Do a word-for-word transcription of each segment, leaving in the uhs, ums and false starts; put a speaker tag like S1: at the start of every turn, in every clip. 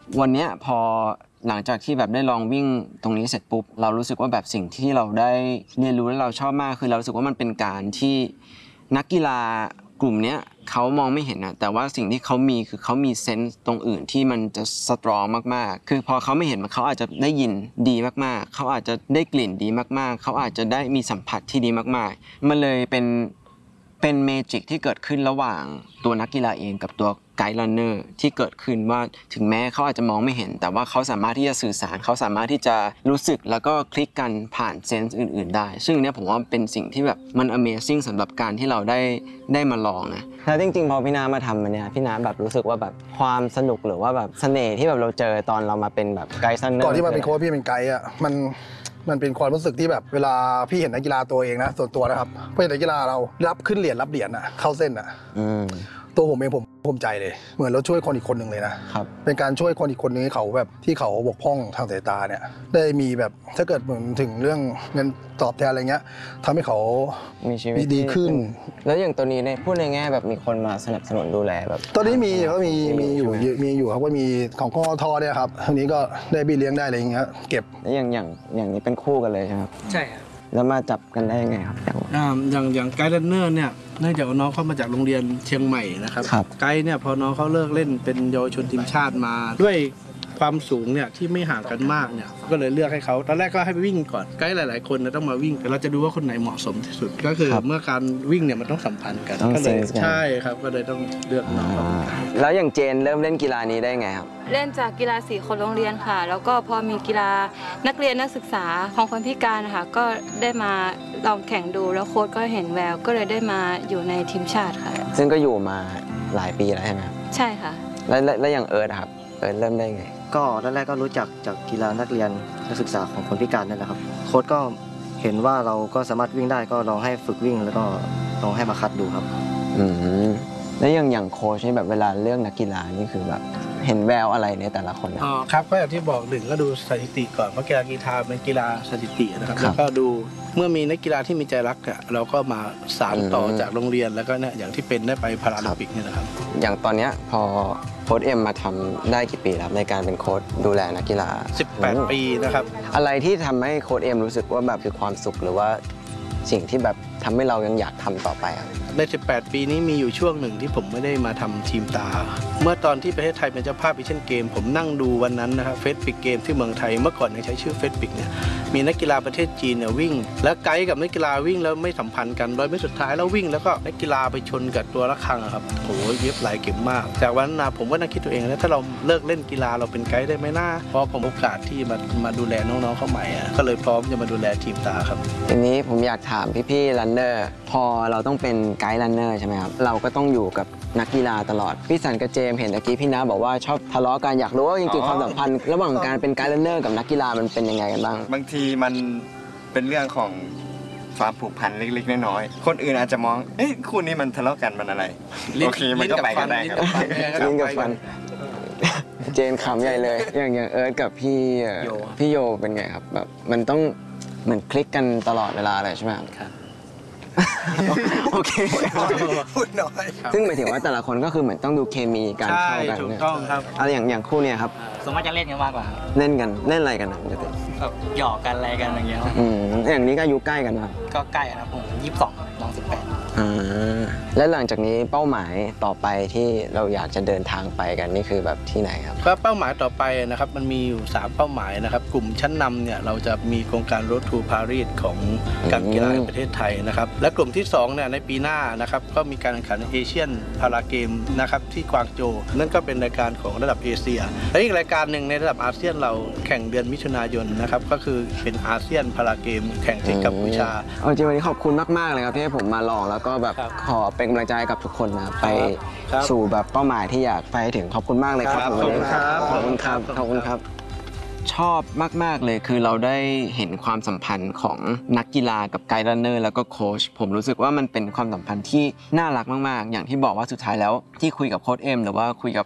S1: วันนี้พอหลังจากที่แบบได้ลองวิ่งตรงนี้เสร็จปุ๊บเรารู้สึกว่าแบบสิ่งที่เราได้เรียนรู้และเราชอบมากคือเรารู้สึกว่ามันเป็นการที่นักกีฬากลุ่มนี้เขามองไม่เห็นนะแต่ว่าสิ่งที่เขามีคือเขามีเซนส์ตรงอื่นที่มันจะสตรองมากๆคือพอเขาไม่เห็นเขาอาจจะได้ยินดีมากๆเขาอาจจะได้กลิ่นดีมากๆเขาอาจจะได้มีสัมผัสที่ดีมากๆมันเลยเป็นเป็นเมจิกที่เกิดขึ้นระหว่างตัวนักกีฬาเองกับตัวไกด์รันเนอร์ที่เกิดขึ้นว่าถึงแม้เขาอาจจะมองไม่เห็นแต่ว่าเขาสามารถที่จะสื่อสารเขาสามารถที่จะรู้สึกแล้วก็คลิกกันผ่านเซนส์อื่นๆได้ซึ่งเนี่ยผมว่าเป็นสิ่งที่แบบมัน Amazing สำหรับการที่เราได้ได้มาลองนะแล้วจริงๆพอพี่น้ามาทำมันเนี่ยพี่น้าแบบรู้สึกว่าแบบความสนุกหรือว่าแบบเสน่ห์ที่แบบเราเจอตอนเรามาเป็นแบบไกด์รันเนอร์
S2: ก่อนที่มาเป็นโค้ชพี่เป็นไกด์อ่ะมันมันเป็นความรู้สึกที่แบบเวลาพี่เห็นนักกีฬาตัวเองนะส่วนตัวนะครับเพื่อนนักกีฬาเรารับขึ้นเหรียญรับเหรียญอ่ะเข้าเส้นอ่ะตัวผมเองผมภูมิใจเลยเหมือนเราช่วยคนอีกคนหนึ่งเลยนะครับเป็นการช่วยคนอีกคนนึงเขาแบบที่เขาบกพร่องทางสายตาเนี่ยได้มีแบบถ้าเกิดเหมือนถึงเรื่องเงินตอบแทนอะไรเงี้ยทำให้เขามีชีวิตดีขึ้น
S1: แล้วอย่างตัวนี้เนี่ยพูดในแง่แบบมีคนมาสนับสนุนดูแลแบบ
S2: ตอนนี้มีก็มีมีอยู่มีอยู่ครับว่ามีของกอทเนี่ยครับทีนี้ก็ได้บี้เลี้ยงได้อะไรอย่างเงี้ยเก็บ
S1: แล้วอย่างอย่างอย่างนี้เป็นคู่กันเลยใช่ไหมครับ
S3: ใช่ครับ
S1: แล้วมาจับกันได้ยังไงครับ
S3: อย่างอย่างไกด์รันเนอร์เนี่ยเนื่องจากน้องเขามาจากโรงเรียนเชียงใหม่นะครับไกด์เนี่ยพอน้องเขาเลิกเล่นเป็นเยาวชนทีมชาติมาด้วยความสูงเนี่ยที่ไม่ห่างกันมากเนี่ยก็เลยเลือกให้เขาตอนแรกก็ให้ไปวิ่งก่อนไกด์หลายๆคนต้องมาวิ่งแต่เราจะดูว่าคนไหนเหมาะสมที่สุดก็คือเมื่อการวิ่งเนี่ยมันต้องสัมพันธ์กันก็เลยใช่ครับก็เลยต้องเลือกน้อง
S1: แล้วอย่างเจนเริ่มเล่นกีฬานี้ได้ไงครับ
S4: เล่นจากกีฬาสีคนโรงเรียนค่ะแล้วก็พอมีกีฬานักเรียนนักศึกษาของคนพิการนะคะก็ได้มาลองแข่งดูแล้วโค้ชก็เห็นแววก็เลยได้มาอยู่ในทีมชาติค่ะ
S1: ซึ่งก็อยู่มาหลายปีแล้วใช่ไหม
S4: ใช่ค่ะ
S1: แล้วแล้วอย่างเอิร์ธครับเอิร์ธเริ่มได้ไง
S5: ก็แรกๆก็รู้จักจากกีฬานักเรียนนักศึกษาของคนพิการนั่นแหละครับโค้ชก็เห็นว่าเราก็สามารถวิ่งได้ก็ลองให้ฝึกวิ่งแล้วก็ลองให้มาคัดดูครับ
S1: อืมแล้วอย่างอย่างโค้ชนี่แบบเวลาเลือกนักกีฬานี่คือแบบเห็นแววอะไรในแต่ละคน
S3: อ๋อครับก็อย่างที่บอกหนึ่งก็ดูสถิติก่อนเพราะกีฬากีฬาเป็นกีฬาสถิตินะครับแล้วก็ดูเมื่อมีนักกีฬาที่มีใจรักอ่ะเราก็มาสานต่อจากโรงเรียนแล้วก็เนี่ยอย่างที่เป็นได้ไปพาราลิมปิกเนี่ยนะครับ
S1: อย่างตอนเนี้ยพอโค้ชเอ็มมาทำได้กี่ปีแล้วในการเป็นโค้ชดูแลนักกีฬา
S3: สิบแปดปีนะครับ
S1: อะไรที่ทำให้โค้ชเอ็มรู้สึกว่าแบบคือความสุขหรือว่าสิ่งที่แบบทำให้เรายังอยากทำต่อไป
S3: ในสิบแปดปีนี้มีอยู่ช่วงหนึ่งที่ผมไม่ได้มาทำทีมตาเมื่อตอนที่ประเทศไทยเป็นเจ้าภาพเอเชียนเกมผมนั่งดูวันนั้นนะครับเฟสปิกเกมที่เมืองไทยเมื่อก่อนยังใช้ชื่อเฟสปิกเนี่ยมีนักกีฬาประเทศจีนเนี่ยวิ่งแล้วไกด์กับนักกีฬาวิ่งแล้วไม่สัมพันธ์กันโดยไม่สุดท้ายแล้ววิ่งแล้วก็นักกีฬาไปชนกับตัวระฆังครับโอ้โหเย็บหลายเข็มมากจากวันนั้นผมก็นั่งคิดตัวเองแล้วถ้าเราเลิกเล่นกีฬาเราเป็นไกด์ได้ไหมน่าเพราะผมโอกาสที่มามาดูแลน้องๆเขาใหม่ก็เลยพร้อมจะมาดูแลทีมตาครับ
S1: ทีนี้ผมอยากถามพี่ๆรันเนอร์พอเราต้องเป็นไกด์รันเนอร์ใช่ไหมครับเราก็ต้องอยู่กับนักกีฬาตลอดพี่สันกับเจมเห็นตะกี้พี่น้าบอกว่าชอบทะเลาะกันอยากรู้ว่าจริงๆความสัมพันธ์ระหว่างการเป็นไกด์รันเนอร์กับนักกีฬามันเป็นยังไงกันบ้าง
S6: บางทีมันเป็นเรื่องของความผูกพันเล็กๆน้อยๆคนอื่นอาจจะมองเอ๊ะคู่นี้มันทะเลาะกันมันอะไรโอเคมันก็ไปกันได้ครับ
S1: ลิ้นกับฟันเจนขำใหญ่เลยอย่างอย่างเอิร์ธกับพี่พี่โยเป็นไงครับแบบมันต้องเหมือนคลิกกันตลอดเวลาเลยใช่ไหมครับโอเค
S2: พูดน้อย
S1: ซึ่งหมายถึงว่าแต่ละคนก็คือเหมือนต้องดูเคมีการเข้ากัน
S3: ถูกต้องครับ
S1: อะไรอย่างอย่างคู่เนี่ยครับ
S5: สมมติจะเล่นกันมากกว่า
S1: เล่นกันเล่นอะไรกันนะปกติ
S5: แบบหยอกกันอะไรกันอย่างเงี้ย
S1: อืมอย่างนี้ก็อายุใกล้กันครับ
S5: ก็ใกล้นะผมยี่สิบสองน้องสิบแปด
S1: อ่าและหลังจากนี้เป้าหมายต่อไปที่เราอยากจะเดินทางไปกันนี่คือแบบที่ไหนครับ
S3: ก็เป้าหมายต่อไปนะครับมันมีอยู่สามเป้าหมายนะครับกลุ่มชั้นนำเนี่ยเราจะมีโครงการ Road to Paris ของการกีฬาแห่งประเทศไทยนะครับและกลุ่มที่สองเนี่ยในปีหน้านะครับก็มีการแข่งขันเอเชียนพาราเกมนะครับที่กวางโจวนั่นก็เป็นรายการของระดับเอเชียและอีกรายการหนึ่งในระดับอาเซียนเราแข่งเดือนมิถุนายนนะครับก็คือเป็นอาเซียนพาราเกมแข่งที่กัมพูชา
S1: เอาจริงวันนี้ขอบคุณมากๆเลยครับที่ให้ผมมาลองแล้วก็แบบขอเป็นกำลังใจกับทุกคนนะไปสู่แบบเป้าหมายที่อยากไปถึงขอบคุณมากเลยครับ
S3: ขอบคุณครับ
S1: ขอบคุณครับขอบคุณครับชอบมากๆเลยคือเราได้เห็นความสัมพันธ์ของนักกีฬากับไกด์รันเนอร์แล้วก็โค้ชผมรู้สึกว่ามันเป็นความสัมพันธ์ที่น่ารักมากๆอย่างที่บอกว่าสุดท้ายแล้วที่คุยกับโค้ชเอ็มหรือว่าคุยกับ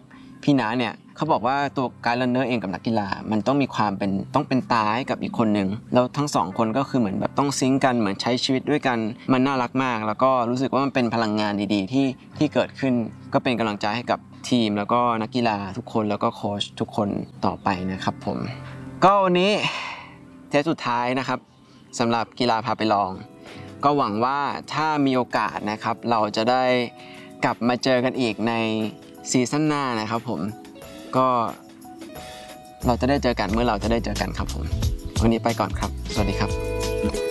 S1: พี่น้าเนี่ยเขาบอกว่าตัวการรันเนอร์เองกับนักกีฬามันต้องมีความเป็นต้องเป็นตาให้กับอีกคนนึงแล้วทั้งสองคนก็คือเหมือนแบบต้องซิงค์กันเหมือนใช้ชีวิตด้วยกันมันน่ารักมากแล้วก็รู้สึกว่ามันเป็นพลังงานดีๆที่ที่เกิดขึ้นก็เป็นกำลังใจให้กับทีมแล้วก็นักกีฬาทุกคนแล้วก็โค้ชทุกคนต่อไปนะครับผมก็วันนี้เทปสุดท้ายนะครับสำหรับกีฬาพาไปลองก็หวังว่าถ้ามีโอกาสนะครับเราจะได้กลับมาเจอกันอีกในซีซั่นหน้านะครับผมก็เราจะได้เจอกันเมื่อเราจะได้เจอกันครับผมวันนี้ไปก่อนครับสวัสดีครับ